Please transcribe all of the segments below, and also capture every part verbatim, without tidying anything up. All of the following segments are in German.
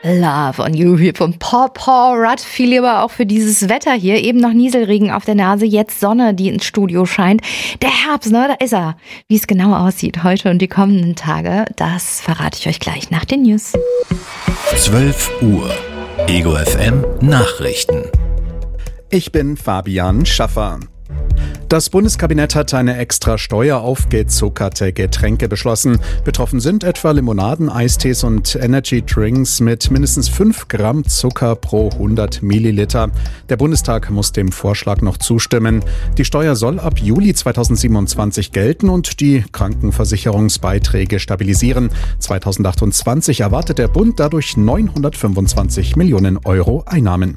Love on You hier von Paw Rudd. Viel lieber auch für dieses Wetter hier. Eben noch Nieselregen auf der Nase, jetzt Sonne, die ins Studio scheint. Der Herbst, ne, da ist er. Wie es genau aussieht heute und die kommenden Tage, das verrate ich euch gleich nach den News. zwölf Uhr. Ego F M Nachrichten. Ich bin Fabian Schaffer. Das Bundeskabinett hat eine extra Steuer auf gezuckerte Getränke beschlossen. Betroffen sind etwa Limonaden, Eistees und Energy Drinks mit mindestens fünf Gramm Zucker pro hundert Milliliter. Der Bundestag muss dem Vorschlag noch zustimmen. Die Steuer soll ab Juli zweitausendsiebenundzwanzig gelten und die Krankenversicherungsbeiträge stabilisieren. zweitausendachtundzwanzig erwartet der Bund dadurch neunhundertfünfundzwanzig Millionen Euro Einnahmen.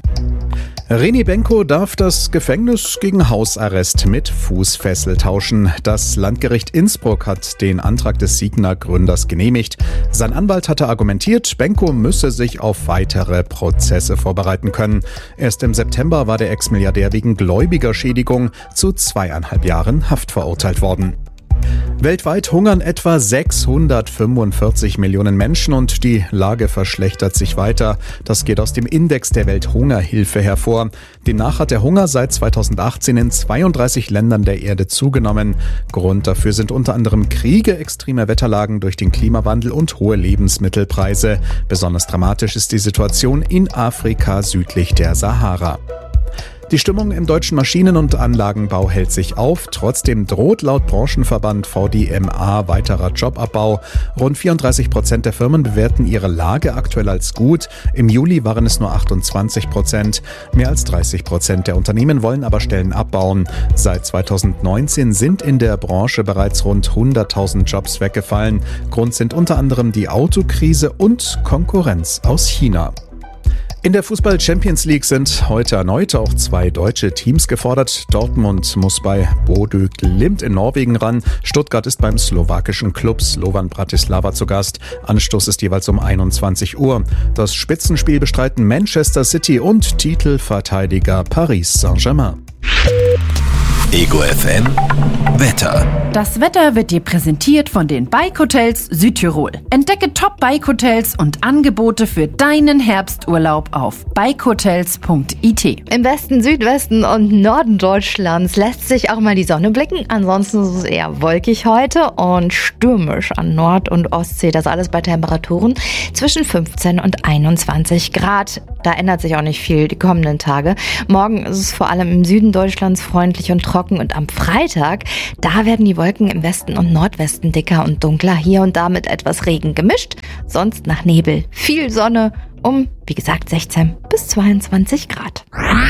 Reni Benko darf das Gefängnis gegen Hausarrest mit Fußfessel tauschen. Das Landgericht Innsbruck hat den Antrag des Signa-Gründers genehmigt. Sein Anwalt hatte argumentiert, Benko müsse sich auf weitere Prozesse vorbereiten können. Erst im September war der Ex-Milliardär wegen Gläubigerschädigung zu zweieinhalb Jahren Haft verurteilt worden. Weltweit hungern etwa sechshundertfünfundvierzig Millionen Menschen und die Lage verschlechtert sich weiter. Das geht aus dem Index der Welthungerhilfe hervor. Demnach hat der Hunger seit zweitausendachtzehn in zweiunddreißig Ländern der Erde zugenommen. Grund dafür sind unter anderem Kriege, extreme Wetterlagen durch den Klimawandel und hohe Lebensmittelpreise. Besonders dramatisch ist die Situation in Afrika südlich der Sahara. Die Stimmung im deutschen Maschinen- und Anlagenbau hält sich auf. Trotzdem droht laut Branchenverband V D M A weiterer Jobabbau. Rund vierunddreißig Prozent der Firmen bewerten ihre Lage aktuell als gut. Im Juli waren es nur achtundzwanzig Prozent. Mehr als dreißig Prozent der Unternehmen wollen aber Stellen abbauen. Seit zweitausendneunzehn sind in der Branche bereits rund hunderttausend Jobs weggefallen. Grund sind unter anderem die Autokrise und Konkurrenz aus China. In der Fußball-Champions League sind heute erneut auch zwei deutsche Teams gefordert. Dortmund muss bei Bodø Glimt in Norwegen ran. Stuttgart ist beim slowakischen Klub Slovan Bratislava zu Gast. Anstoß ist jeweils um einundzwanzig Uhr. Das Spitzenspiel bestreiten Manchester City und Titelverteidiger Paris Saint-Germain. Ego F M Wetter. Das Wetter wird dir präsentiert von den Bike Hotels Südtirol. Entdecke Top Bike Hotels und Angebote für deinen Herbsturlaub auf bike hotels punkt i t. Im Westen, Südwesten und Norden Deutschlands lässt sich auch mal die Sonne blicken. Ansonsten ist es eher wolkig heute und stürmisch an Nord- und Ostsee. Das alles bei Temperaturen zwischen fünfzehn und einundzwanzig Grad. Da ändert sich auch nicht viel die kommenden Tage. Morgen ist es vor allem im Süden Deutschlands freundlich und trocken. Und am Freitag, da werden die Wolken im Westen und Nordwesten dicker und dunkler. Hier und da mit etwas Regen gemischt. Sonst nach Nebel. Viel Sonne um, wie gesagt, sechzehn bis zweiundzwanzig Grad.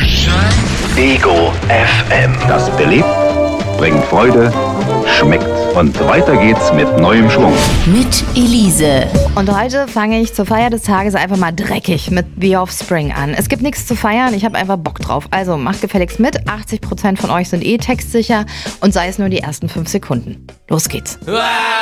Ego F M. Das belebt, bringt Freude, schmeckt. Und weiter geht's mit neuem Schwung. Mit Elise. Und heute fange ich zur Feier des Tages einfach mal dreckig mit The Offspring an. Es gibt nichts zu feiern, ich habe einfach Bock drauf. Also macht gefälligst mit. achtzig Prozent von euch sind eh textsicher und sei es nur die ersten fünf Sekunden. Los geht's.